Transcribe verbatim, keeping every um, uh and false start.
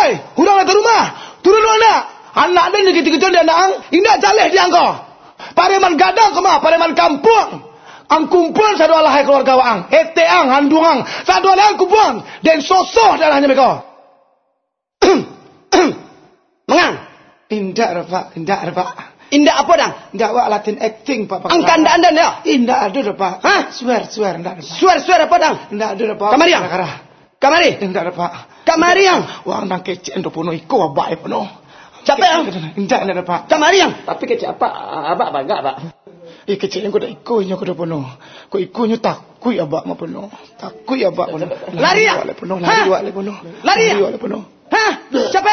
Hei, hurang datang rumah. Turun anak. Anak dan gitu-gitu dia nak. Indah jaleh dia engkau. Pareman gadang kemah, pareman kampung. Ang kumpulan satu alahai keluarga waang. Ete ang, handung ang. Satu alahai kumpulan. Dan sosoh darahnya mereka. Mengang. Indah Pak, indah Pak. Indah apa dang? Indah wak Latin acting Pak. Ang kandaan ya? Indah ada Pak. Hah? Swear, swear, indah. Suar-suar apa dang? Indah ada Pak. Kamari yang? Kamari? Indah ada Pak. Kamari yang? Wang nang kece endo puno iko baik puno. Capek yang? Indah ada Pak. Kamari yang? Tapi kecil apa? Abak bangga, Pak. Eh kece yang kuda iko nya kuda puno. Ko iko nya takui abak ma puno. Takui abak puno. Lari ya? Puno, lari wale puno. Lari ya? Wale puno. Hah? Capek